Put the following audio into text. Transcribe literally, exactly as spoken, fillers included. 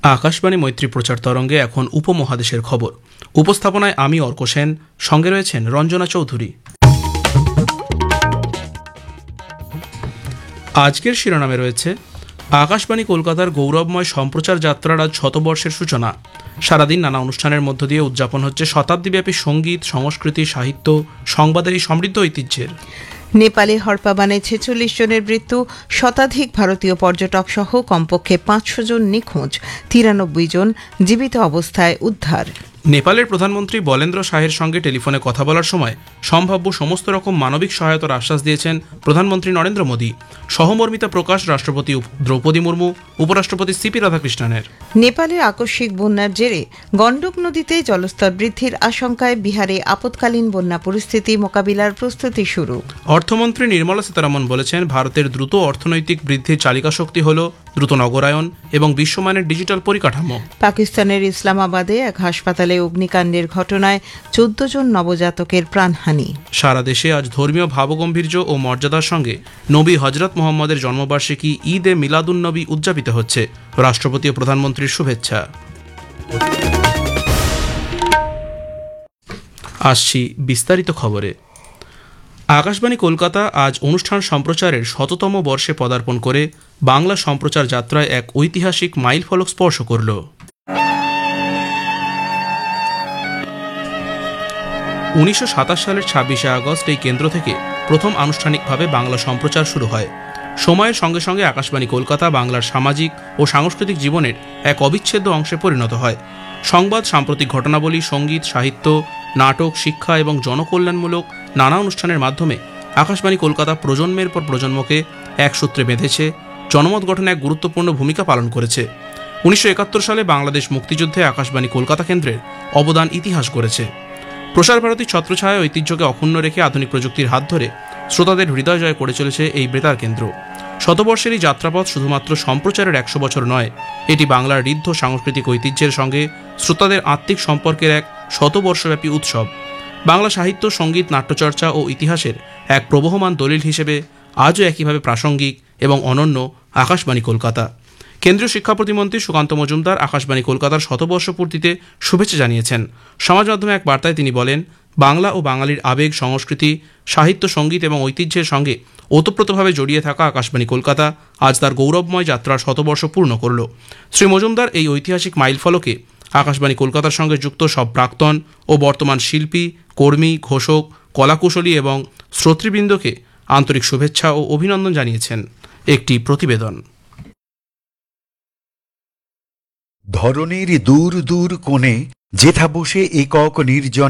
আকাশবাণী মৈত্রী প্রচার তরঙ্গে এখন উপমহাদেশের খবর। উপস্থাপনায় আমি অর্ক সেন, সঙ্গে রয়েছেন রঞ্জনা চৌধুরী। আজকের শিরোনামে রয়েছে আকাশবাণী কলকাতার গৌরবময় সম্প্রচার যাত্রার আজ শতবর্ষের সূচনা। সারাদিন নানা অনুষ্ঠানের মধ্য দিয়ে উদযাপন হচ্ছে শতাব্দীব্যাপী সঙ্গীত, সংস্কৃতি, সাহিত্য, সংবাদের এই সমৃদ্ধ ঐতিহ্যের। নেপালে হরপাবানে ছেচল্লিশ জনের মৃত্যু, শতাধিক ভারতীয় পর্যটক সহ কমপক্ষে পাঁচশো জন নিখোঁজ, তিরানব্বই জন জীবিত অবস্থায় উদ্ধার। নেপালের প্রধানমন্ত্রী বলেন্দ্র শাহের সঙ্গে টেলিফোনে কথা বলার সময় সম্ভাব্য সমস্ত রকম মানবিক সহায়তার আশ্বাস দিয়েছেন প্রধানমন্ত্রী নরেন্দ্র মোদী। সহমর্মিতা প্রকাশ রাষ্ট্রপতি দ্রৌপদী মুর্মু, উপরাষ্ট্রপতি সিপি রাধাকৃষ্ণনের। নেপালে আকস্মিক বন্যার জেরে গণ্ডক নদীতে জলস্তর বৃদ্ধির আশঙ্কায় বিহারে আপৎকালীন বন্যা পরিস্থিতি মোকাবিলার প্রস্তুতি শুরু। অর্থমন্ত্রী নির্মলা সীতারামন বলেছেন, ভারতের দ্রুত অর্থনৈতিক বৃদ্ধির চালিকা শক্তি হল দ্রুত নগরায়ন এবং বিশ্বমানের ডিজিটাল পরিকাঠামো। পাকিস্তানের ইসলামাবাদে এক হাসপাতালে অগ্নিকাণ্ডের ঘটনায় চোদ্দ জন নবজাতকের প্রাণহানি। সারা দেশে আজ ধর্মীয় ভাবগম্ভীর্য ও মর্যাদার সঙ্গে নবী হজরত মোহাম্মদের জন্মবার্ষিকী ঈদ এ মিলাদুন নবী উদযাপিত হচ্ছে। রাষ্ট্রপতি ও প্রধানমন্ত্রীর শুভেচ্ছা। আসছি বিস্তারিত খবরে। আকাশবাণী কলকাতা আজ অনুষ্ঠান সম্প্রচারের শততম বর্ষে পদার্পণ করে বাংলা সম্প্রচার যাত্রায় এক ঐতিহাসিক মাইলফলক স্পর্শ করল। উনিশশো সাতাশ সালের ছাব্বিশে আগস্ট এই কেন্দ্র থেকে প্রথম আনুষ্ঠানিকভাবে বাংলা সম্প্রচার শুরু হয়। সময়ের সঙ্গে সঙ্গে আকাশবাণী কলকাতা বাংলার সামাজিক ও সাংস্কৃতিক জীবনের এক অবিচ্ছেদ্য অংশে পরিণত হয়। সংবাদ, সাম্প্রতিক ঘটনাবলী, সঙ্গীত, সাহিত্য, নাটক, শিক্ষা এবং জনকল্যাণমূলক নানা অনুষ্ঠানের মাধ্যমে আকাশবাণী কলকাতা প্রজন্মের পর প্রজন্মকে এক সূত্রে বেঁধেছে, জনমত গঠনে এক গুরুত্বপূর্ণ ভূমিকা পালন করেছে। উনিশশো একাত্তর সালে বাংলাদেশ মুক্তিযুদ্ধে আকাশবাণী কলকাতা কেন্দ্রের অবদান ইতিহাস গড়েছে। প্রসার ভারতীর ছত্রছায়া ঐতিহ্যকে অক্ষুণ্ণ রেখে আধুনিক প্রযুক্তির হাত ধরে শ্রোতাদের হৃদয় জয় করে চলেছে এই বেতার কেন্দ্র। শতবর্ষের এই যাত্রাপথ শুধুমাত্র সম্প্রচারের একশো বছর নয়, এটি বাংলার ঋদ্ধ সাংস্কৃতিক ঐতিহ্যের সঙ্গে শ্রোতাদের আত্মিক সম্পর্কের এক শতবর্ষব্যাপী উৎসব। বাংলা সাহিত্য, সঙ্গীত, নাট্যচর্চা ও ইতিহাসের এক প্রবহমান দলিল হিসেবে আজও একইভাবে প্রাসঙ্গিক এবং অনন্য আকাশবাণী কলকাতা। কেন্দ্রীয় শিক্ষা প্রতিমন্ত্রী সুকান্ত মজুমদার আকাশবাণী কলকাতার শতবর্ষ পূর্তিতে শুভেচ্ছা জানিয়েছেন। সমাজ মাধ্যমে এক বার্তায় তিনি বলেন, বাংলা ও বাঙালির আবেগ, সংস্কৃতি, সাহিত্য, সঙ্গীত এবং ঐতিহ্যের সঙ্গে ওতপ্রোতভাবে জড়িয়ে থাকা আকাশবাণী কলকাতা আজ তার গৌরবময় যাত্রার শতবর্ষ পূর্ণ করল। শ্রী মজুমদার এই ঐতিহাসিক মাইলফলকে আকাশবাণী কলকাতার সঙ্গে যুক্ত সব প্রাক্তন ও বর্তমান শিল্পী, কর্মী, ঘোষক, কলাকুশলী এবং শ্রোতৃবৃন্দকে আন্তরিক শুভেচ্ছা ও অভিনন্দন জানিয়েছেন। একটি প্রতিবেদন। ধরনের দূর দূর কোণে যেথা বসে একক নির্জন